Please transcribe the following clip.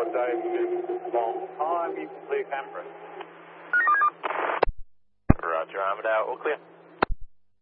Long time, you can clear Canberra. Roger, arm it out, all clear.